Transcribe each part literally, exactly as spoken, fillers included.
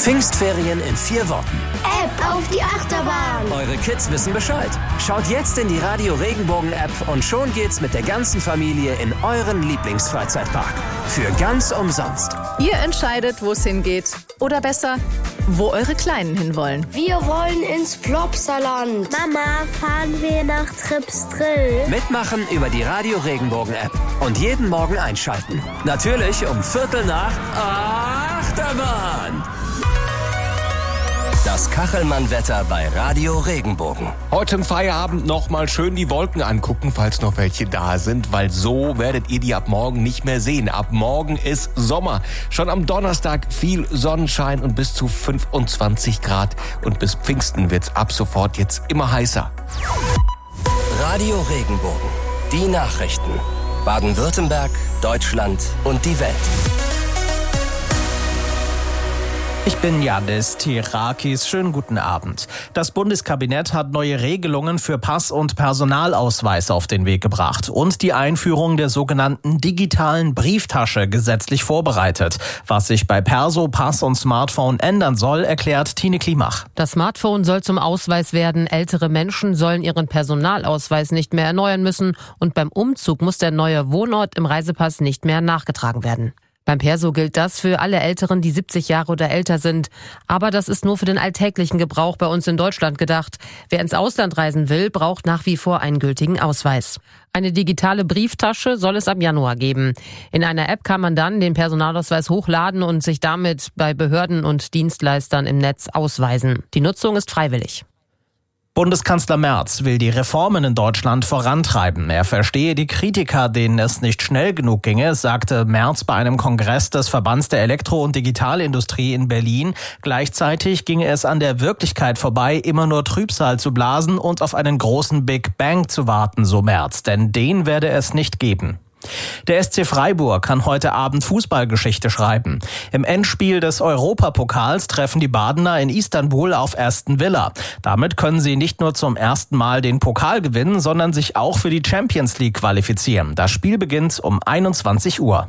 Pfingstferien in vier Worten. App auf die Achterbahn. Eure Kids wissen Bescheid. Schaut jetzt in die Radio Regenbogen App und schon geht's mit der ganzen Familie in euren Lieblingsfreizeitpark. Für ganz umsonst. Ihr entscheidet, wo es hingeht. Oder besser, wo eure Kleinen hinwollen. Wir wollen ins Plopsaland. Mama, fahren wir nach Trips Drill? Mitmachen über die Radio Regenbogen App und jeden Morgen einschalten. Natürlich um Viertel nach Achterbahn. Das Kachelmann-Wetter bei Radio Regenbogen. Heute im Feierabend noch mal schön die Wolken angucken, falls noch welche da sind, weil so werdet ihr die ab morgen nicht mehr sehen. Ab morgen ist Sommer. Schon am Donnerstag viel Sonnenschein und bis zu fünfundzwanzig Grad. Und bis Pfingsten wird's ab sofort jetzt immer heißer. Radio Regenbogen. Die Nachrichten. Baden-Württemberg, Deutschland und die Welt. Ich bin Janis Tirakis. Schönen guten Abend. Das Bundeskabinett hat neue Regelungen für Pass- und Personalausweis auf den Weg gebracht und die Einführung der sogenannten digitalen Brieftasche gesetzlich vorbereitet. Was sich bei Perso, Pass und Smartphone ändern soll, erklärt Tine Klimach. Das Smartphone soll zum Ausweis werden. Ältere Menschen sollen ihren Personalausweis nicht mehr erneuern müssen und beim Umzug muss der neue Wohnort im Reisepass nicht mehr nachgetragen werden. Beim Perso gilt das für alle Älteren, die siebzig Jahre oder älter sind. Aber das ist nur für den alltäglichen Gebrauch bei uns in Deutschland gedacht. Wer ins Ausland reisen will, braucht nach wie vor einen gültigen Ausweis. Eine digitale Brieftasche soll es ab Januar geben. In einer App kann man dann den Personalausweis hochladen und sich damit bei Behörden und Dienstleistern im Netz ausweisen. Die Nutzung ist freiwillig. Bundeskanzler Merz will die Reformen in Deutschland vorantreiben. Er verstehe die Kritiker, denen es nicht schnell genug ginge, sagte Merz bei einem Kongress des Verbands der Elektro- und Digitalindustrie in Berlin. Gleichzeitig ginge es an der Wirklichkeit vorbei, immer nur Trübsal zu blasen und auf einen großen Big Bang zu warten, so Merz. Denn den werde es nicht geben. Der S C Freiburg kann heute Abend Fußballgeschichte schreiben. Im Endspiel des Europapokals treffen die Badener in Istanbul auf Aston Villa. Damit können sie nicht nur zum ersten Mal den Pokal gewinnen, sondern sich auch für die Champions League qualifizieren. Das Spiel beginnt um einundzwanzig Uhr.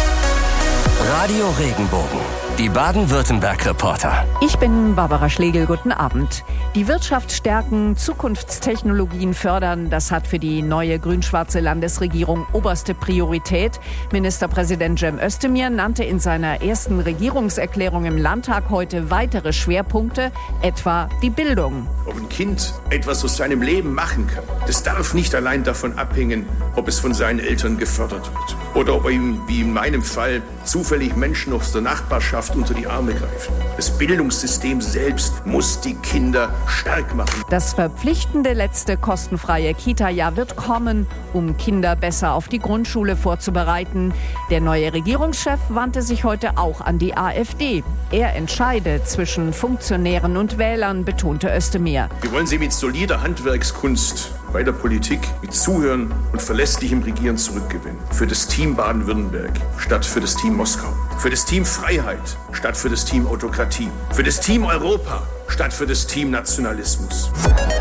Radio Regenbogen. Die Baden-Württemberg-Reporter. Ich bin Barbara Schlegel, guten Abend. Die Wirtschaft stärken, Zukunftstechnologien fördern, das hat für die neue grün-schwarze Landesregierung oberste Priorität. Ministerpräsident Cem Özdemir nannte in seiner ersten Regierungserklärung im Landtag heute weitere Schwerpunkte, etwa die Bildung. Ob ein Kind etwas aus seinem Leben machen kann, das darf nicht allein davon abhängen, ob es von seinen Eltern gefördert wird. Oder ob ihm, wie in meinem Fall, zufällig Menschen aus der Nachbarschaft unter die Arme greifen. Das Bildungssystem selbst muss die Kinder stark machen. Das verpflichtende letzte kostenfreie Kita-Jahr wird kommen, um Kinder besser auf die Grundschule vorzubereiten. Der neue Regierungschef wandte sich heute auch an die AfD. Er entscheide zwischen Funktionären und Wählern, betonte Özdemir. Wir wollen sie mit solider Handwerkskunst bei der Politik, mit Zuhören und verlässlichem Regieren zurückgewinnen. Für das Team Baden-Württemberg statt für das Team Moskau. Für das Team Freiheit statt für das Team Autokratie. Für das Team Europa statt für das Team Nationalismus.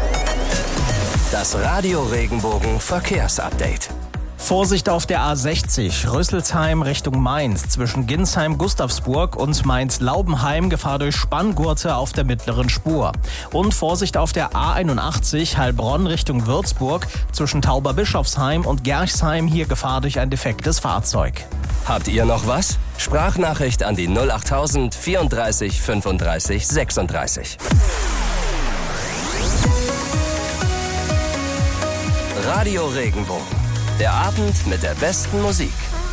Das Radio Regenbogen Verkehrsupdate. Vorsicht auf der A sechzig, Rüsselsheim Richtung Mainz, zwischen Ginsheim-Gustavsburg und Mainz-Laubenheim, Gefahr durch Spanngurte auf der mittleren Spur. Und Vorsicht auf der A einundachtzig, Heilbronn Richtung Würzburg, zwischen Tauberbischofsheim und Gerchsheim, hier Gefahr durch ein defektes Fahrzeug. Habt ihr noch was? Sprachnachricht an die null achttausend vierunddreißig fünfunddreißig sechsunddreißig. Radio Regenbogen. Der Abend mit der besten Musik.